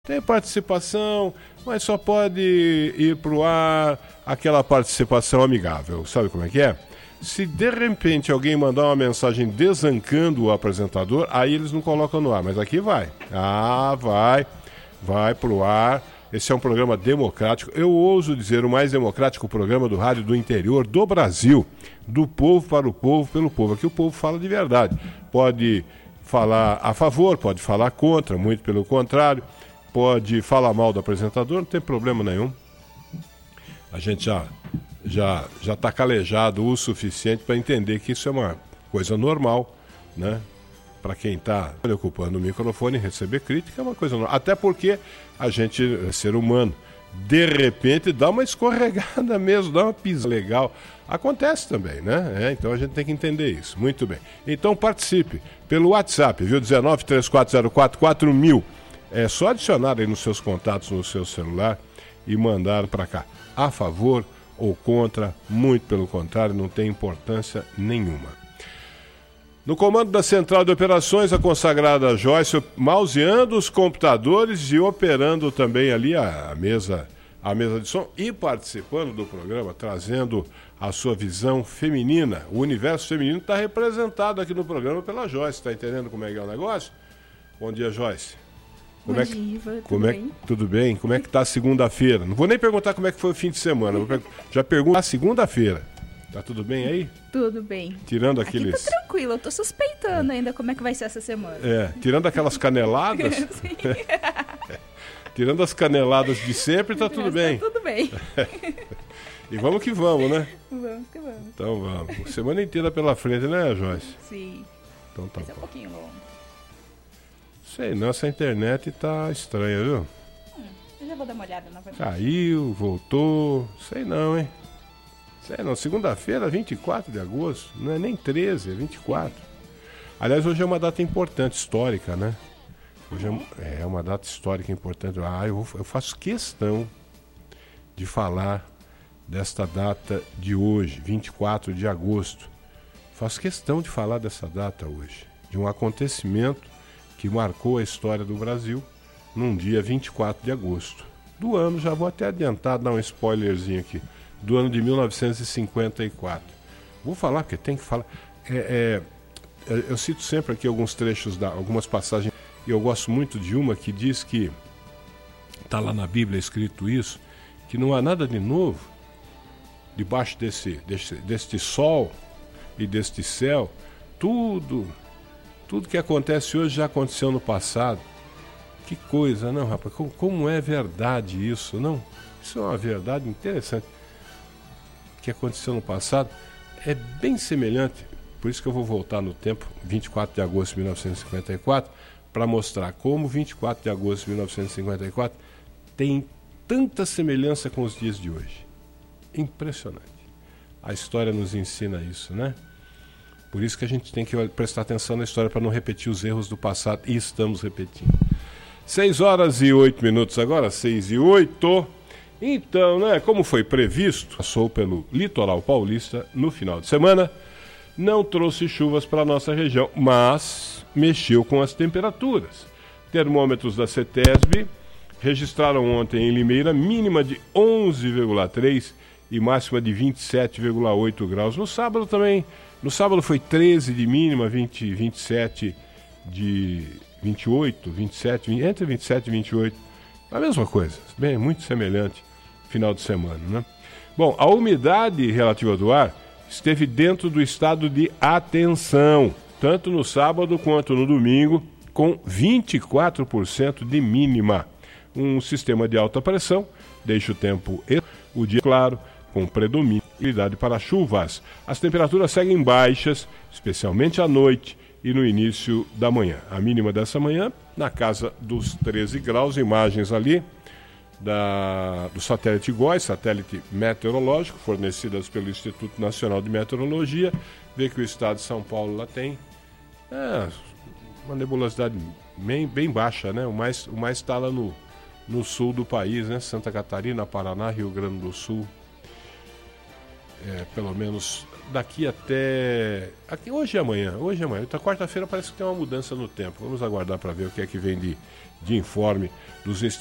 Tem participação, mas só pode ir para o ar aquela participação amigável. Sabe como é que é? Se de repente alguém mandar uma mensagem desancando o apresentador, aí eles não colocam no ar, mas aqui vai. Vai para o ar. Esse é um programa democrático. Eu ouso dizer o mais democrático programa do rádio do interior do Brasil. Do povo para o povo, pelo povo. Aqui o povo fala de verdade. Pode falar a favor, pode falar contra, muito pelo contrário. Pode falar mal do apresentador, não tem problema nenhum. A gente já está calejado o suficiente para entender que isso é uma coisa normal, né? Para quem está ocupando o microfone, receber crítica é uma coisa normal. Até porque a gente é ser humano. De repente dá uma escorregada mesmo, dá uma pisada legal. Acontece também, né? Então a gente tem que entender isso. Muito bem. Então participe pelo WhatsApp, viu? 1934044000. É só adicionar aí nos seus contatos, no seu celular e mandar para cá. A favor ou contra, muito pelo contrário, não tem importância nenhuma. No comando da Central de Operações, a consagrada Joyce, mauseando os computadores e operando também ali a mesa de som e participando do programa, trazendo a sua visão feminina. O universo feminino está representado aqui no programa pela Joyce. Está entendendo como é que é o negócio? Bom dia, Joyce. Bom dia, Iva. Tudo bem? Tudo bem? Como é que tá a segunda-feira? Não vou nem perguntar como é que foi o fim de semana. Já pergunto a segunda-feira. Tá tudo bem aí? Tudo bem. Tirando aqueles... Aqui tá tranquilo, eu tô suspeitando ainda como é que vai ser essa semana. Tirando aquelas caneladas... Sim. Tirando as caneladas de sempre, tá tudo bem. Tá tudo bem. E vamos que vamos, né? Vamos que vamos. Então vamos. Semana inteira pela frente, né, Joyce? Sim. Então tá bom. Vai ser um pouquinho longo. Sei não, essa internet tá estranha, viu? Eu já vou dar uma olhada novamente. Caiu, voltou, sei não, hein? Sei não, segunda-feira, 24 de agosto, não é nem 13, é 24. Aliás, hoje é uma data importante, histórica, né? Hoje é uma data histórica importante. Eu faço questão de falar desta data de hoje, 24 de agosto. Faço questão de falar dessa data hoje, de um acontecimento que marcou a história do Brasil num dia 24 de agosto. Do ano, já vou até adiantar, dar um spoilerzinho aqui, do ano de 1954. Vou falar, porque tem que falar. Eu cito sempre aqui alguns trechos, algumas passagens, e eu gosto muito de uma que diz que, está lá na Bíblia escrito isso, que não há nada de novo debaixo deste sol e deste céu. Tudo que acontece hoje já aconteceu no passado. Que coisa, não, rapaz? Como é verdade isso, não? Isso é uma verdade interessante. O que aconteceu no passado é bem semelhante. Por isso que eu vou voltar no tempo, 24 de agosto de 1954, para mostrar como 24 de agosto de 1954 tem tanta semelhança com os dias de hoje. Impressionante. A história nos ensina isso, né? Por isso que a gente tem que prestar atenção na história para não repetir os erros do passado, e estamos repetindo. 6h08 agora, 6h08. Então, né, como foi previsto, passou pelo litoral paulista no final de semana, não trouxe chuvas para a nossa região, mas mexeu com as temperaturas. Termômetros da CETESB registraram ontem em Limeira mínima de 11,3 e máxima de 27,8 graus. No sábado também. No sábado foi 13 de mínima, 27 de 28, 27, entre 27 e 28. A mesma coisa, bem, muito semelhante final de semana, né? Bom, a umidade relativa do ar esteve dentro do estado de atenção, tanto no sábado quanto no domingo, com 24% de mínima. Um sistema de alta pressão deixa o tempo e o dia claro, com predomínio para chuvas. As temperaturas seguem baixas, especialmente à noite e no início da manhã. A mínima dessa manhã, na casa dos 13 graus, imagens ali do satélite GOES, satélite meteorológico, fornecidas pelo Instituto Nacional de Meteorologia. Vê que o estado de São Paulo lá tem uma nebulosidade bem baixa, né? O mais está lá no sul do país, né? Santa Catarina, Paraná, Rio Grande do Sul. Pelo menos daqui até... hoje e amanhã. Então, quarta-feira parece que tem uma mudança no tempo. Vamos aguardar para ver o que é que vem de informe dos